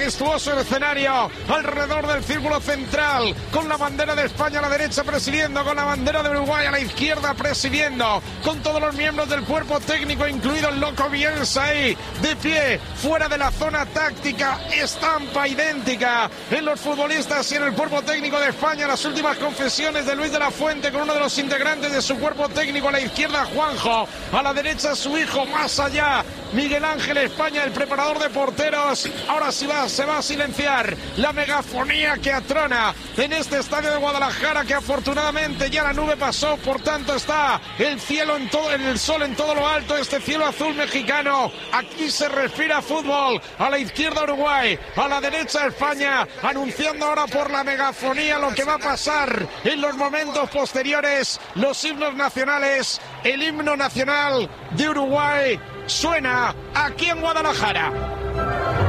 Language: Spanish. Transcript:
majestuoso escenario alrededor del círculo central, con la bandera de España a la derecha presidiendo, con la bandera de Uruguay a la izquierda presidiendo, con todos los miembros del cuerpo técnico, incluido el loco Bielsa ahí, de pie, fuera de la zona táctica, estampa idéntica en los futbolistas y en el cuerpo técnico de España. Las últimas confesiones de Luis de la Fuente con uno de los integrantes de su cuerpo técnico, a la izquierda Juanjo, a la derecha su hijo, más allá Miguel Ángel España, el preparador de porteros. Ahora sí se va a silenciar la megafonía que atrona en este estadio de Guadalajara, que afortunadamente ya la nube pasó, por tanto está el cielo el sol en todo lo alto, este cielo azul mexicano. Aquí se respira fútbol. A la izquierda Uruguay, a la derecha España, anunciando ahora por la megafonía lo que va a pasar en los momentos posteriores. Los himnos nacionales, el himno nacional de Uruguay suena aquí en Guadalajara.